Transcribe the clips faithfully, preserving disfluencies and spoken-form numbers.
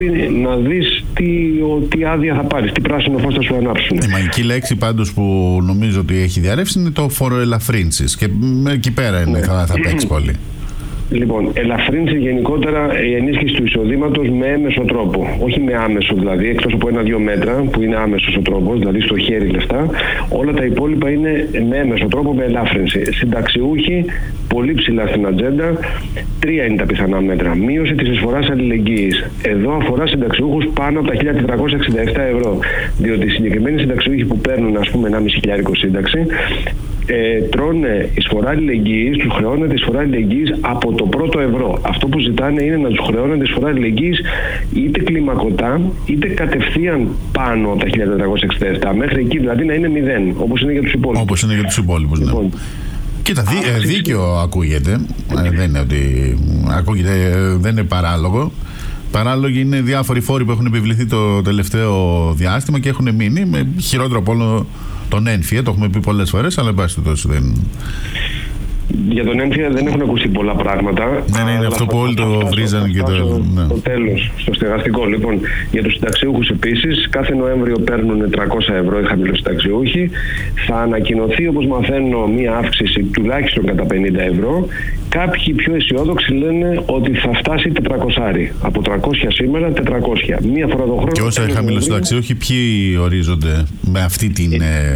να δεις τι, τι άδεια θα πάρεις, τι πράσινο φως θα σου ανάψουν. Η μαγική λέξη πάντως που νομίζω ότι έχει διαρρεύσει είναι το φοροελαφρύνσεις και εκεί πέρα είναι, ναι. θα, θα παίξει πολύ. Λοιπόν, ελαφρύνσει γενικότερα η ενίσχυση του εισοδήματος με έμεσο τρόπο. Όχι με άμεσο δηλαδή, εκτός από ένα-δύο μέτρα που είναι άμεσος ο τρόπος, δηλαδή στο χέρι λεφτά. Όλα τα υπόλοιπα είναι με έμεσο τρόπο, με ελάφρυνση. Συνταξιούχοι, πολύ ψηλά στην ατζέντα. Τρία είναι τα πιθανά μέτρα. Μείωση της εισφοράς αλληλεγγύης. Εδώ αφορά συνταξιούχους πάνω από τα χίλια τετρακόσια εξήντα επτά ευρώ. Διότι οι συγκεκριμένοι συνταξιούχοι που παίρνουν, ας πούμε, ενάμιση χιλιάρικο σύνταξη, Ε, τρώνε εισφορά αλληλεγγύης, τους χρεώνεται εισφορά αλληλεγγύης από το πρώτο ευρώ. Αυτό που ζητάνε είναι να τους χρεώνεται εισφορά αλληλεγγύης είτε κλιμακωτά είτε κατευθείαν πάνω από τα χίλια τετρακόσια εξήντα επτά. Μέχρι εκεί δηλαδή να είναι μηδέν, όπως είναι για τους υπόλοιπους. Όπως είναι για τους υπόλοιπους, ναι. Λοιπόν, κοίτα, δί, ε, δίκαιο ακούγεται. Ε, δεν είναι ότι ακούγεται, ε, δεν είναι παράλογο. Παράλογοι είναι διάφοροι φόροι που έχουν επιβληθεί το τελευταίο διάστημα και έχουν μείνει με χειρότερο από όλο τον έμφυα, το έχουμε πει πολλές φορές, αλλά μπας τόσο δεν... Για τον έμφυα δεν έχουν ακουστεί πολλά πράγματα. Ναι, ναι, είναι αυτό που όλοι το βρίζανε και το... Ναι. Στο τέλος, στο στεγαστικό. Λοιπόν, για τους συνταξιούχους επίσης, κάθε Νοέμβριο παίρνουν τριακόσια ευρώ οι χαμηλοσυνταξιούχοι. Θα ανακοινωθεί, όπως μαθαίνω, μία αύξηση τουλάχιστον κατά πενήντα ευρώ. Κάποιοι πιο αισιόδοξοι λένε ότι θα φτάσει τετρακόσια. Από τριακόσια σήμερα, τετρακόσια. Μία φορά το χρόνο. Και όσα οι χαμηλοσυνταξιούχοι, ποιοι ορίζονται με αυτή την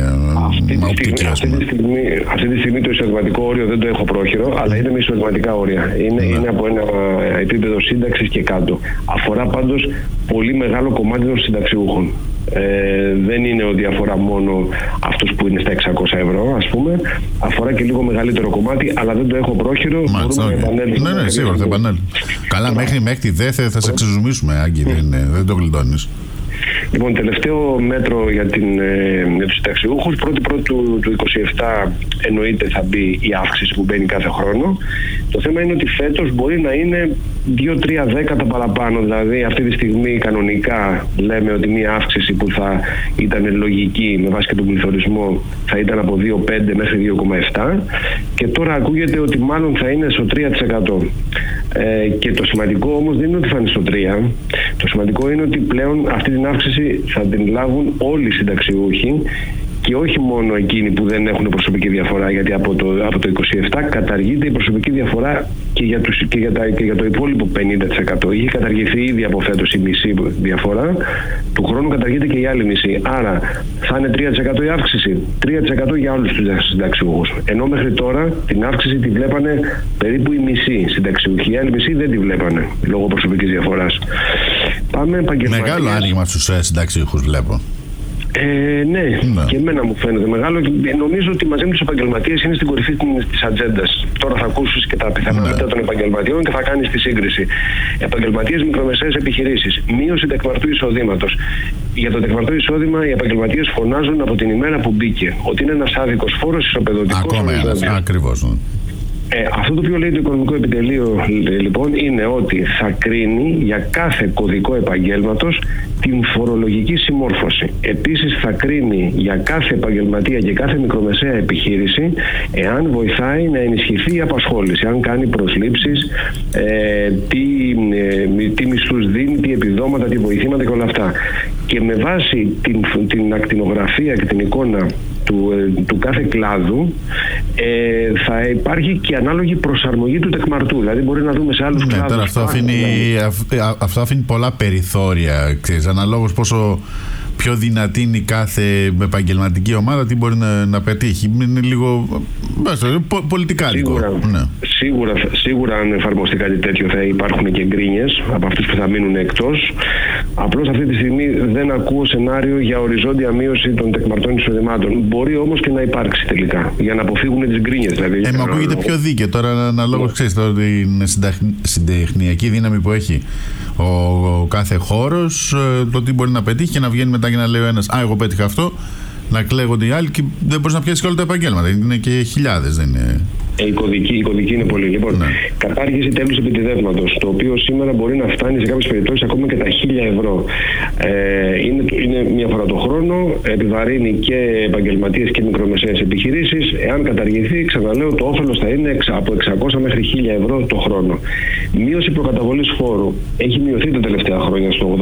ε, οπτική, ας πούμε. Αυτή τη στιγμή το εισοδηματικό όριο δεν το έχω πρόχειρο, αλλά είναι με εισοδηματικά όρια. Είναι, mm. είναι από ένα επίπεδο σύνταξης και κάτω. Αφορά πάντως πολύ μεγάλο κομμάτι των συνταξιούχων. Ε, δεν είναι ότι αφορά μόνο αυτούς που είναι στα εξακόσια ευρώ, ας πούμε. Αφορά και λίγο μεγαλύτερο κομμάτι, αλλά δεν το έχω πρόχειρο. Μάλιστα, μπορούμε okay. να επανέλθουμε. Ναι, ναι, σίγουρα θα επανέλθουμε. Καλά, μέχρι, μέχρι τη δε θα σε ξεζουμίσουμε, Άγγι, δεν, δεν το γλιτώνεις. Λοιπόν, τελευταίο μέτρο για, την, ε, για τους συνταξιούχους. πρώτη πρώτη του, του είκοσι επτά εννοείται θα μπει η αύξηση που μπαίνει κάθε χρόνο. Το θέμα είναι ότι φέτος μπορεί να είναι δύο τρία δέκατα παραπάνω. Δηλαδή αυτή τη στιγμή κανονικά λέμε ότι μια αύξηση που θα ήταν λογική με βάση και τον πληθωρισμό θα ήταν από δύο κόμμα πέντε μέχρι δύο κόμμα επτά και τώρα ακούγεται ότι μάλλον θα είναι στο τρία τοις εκατό. Ε, και το σημαντικό όμως δεν είναι ότι θα είναι στο τρία. Το σημαντικό είναι ότι πλέον αυτή την αύξηση θα την λάβουν όλοι οι συνταξιούχοι και όχι μόνο εκείνοι που δεν έχουν προσωπική διαφορά, γιατί από το, από το είκοσι επτά καταργείται η προσωπική διαφορά και για, τους, και για, τα, και για το υπόλοιπο πενήντα τοις εκατό. Είχε καταργηθεί ήδη από φέτος η μισή διαφορά, του χρόνου καταργείται και η άλλη μισή. Άρα θα είναι τρία τοις εκατό η αύξηση, τρία τοις εκατό για όλους τους συνταξιούχους. Ενώ μέχρι τώρα την αύξηση τη βλέπανε περίπου η μισή συνταξιούχοι, η άλλη μισή δεν τη βλέπανε λόγω προσωπικής διαφοράς. Πάμε επαγγελματίες. Μεγάλο άνοιγμα στους συνταξιούχους βλέπω. Ε, ναι, ναι, και εμένα μου φαίνεται μεγάλο. Νομίζω ότι μαζί με τους επαγγελματίες είναι στην κορυφή της ατζέντας. Τώρα θα ακούσεις και τα πιθανά ναι. μετά των επαγγελματιών και θα κάνεις τη σύγκριση. Επαγγελματίες, μικρομεσαίες επιχειρήσεις. Μείωση τεκμαρτού εισοδήματος. Για το τεκμαρτό εισόδημα οι επαγγελματίες φωνάζουν από την ημέρα που μπήκε ότι είναι ένας άδικος φόρος ισοπεδωτικός. Ακόμα ένας, ακριβώς. Ε, αυτό το οποίο λέει το Οικονομικό Επιτελείο λοιπόν είναι ότι θα κρίνει για κάθε κωδικό επαγγέλματος την φορολογική συμμόρφωση. Επίσης θα κρίνει για κάθε επαγγελματία και κάθε μικρομεσαία επιχείρηση εάν βοηθάει να ενισχυθεί η απασχόληση, αν κάνει προσλήψεις, ε, τι, ε, τι μισθούς δίνει, τι επιδόματα, τι βοηθήματα και όλα αυτά. Και με βάση την, την ακτινογραφία και την εικόνα του, του κάθε κλάδου ε, θα υπάρχει και ανάλογη προσαρμογή του τεκμαρτού. Δηλαδή μπορεί να δούμε σε άλλους ναι, κλάδους. Τώρα αυτό, αφήνει, δηλαδή. αυτό αφήνει πολλά περιθώρια. Ξέρεις, αναλόγως πόσο πιο δυνατή είναι η κάθε επαγγελματική ομάδα, τι μπορεί να, να πετύχει. Είναι λίγο πο, πολιτικά σίγουρα, λίγο. Ναι. Σίγουρα, σίγουρα αν εφαρμοστεί κάτι τέτοιο θα υπάρχουν και γκρίνιες από αυτούς που θα μείνουν εκτός. Απλώς αυτή τη στιγμή δεν ακούω σενάριο για οριζόντια μείωση των τεκμαρτών εισοδημάτων. Μπορεί όμως και να υπάρξει τελικά για να αποφύγουν τις γκρίνιες. Δηλαδή, ε, μα ακούγεται πιο δίκαιο τώρα, αναλόγως ξέρεις την συντεχνιακή δύναμη που έχει ο, ο κάθε χώρος, το τι μπορεί να πετύχει και να βγαίνει μετά και να λέει ο ένας «Α, εγώ πέτυχα αυτό», να κλαίγονται οι άλλοι και δεν μπορείς να πιάσεις και όλα τα επαγγέλματα. Είναι και χιλιάδες, δεν είναι... Η κωδική, η κωδική είναι πολύ. Λοιπόν, ναι. Κατάργηση τέλους επιτιδεύματος, το οποίο σήμερα μπορεί να φτάνει σε κάποιες περιπτώσεις ακόμα και τα χίλια ευρώ. Ε, είναι, είναι μία φορά το χρόνο, επιβαρύνει και επαγγελματίες και μικρομεσαίες επιχειρήσεις. Εάν καταργηθεί, ξαναλέω, το όφελος θα είναι από εξακόσια μέχρι χίλια ευρώ το χρόνο. Μείωση προκαταβολής φόρου. Έχει μειωθεί τα τελευταία χρόνια στο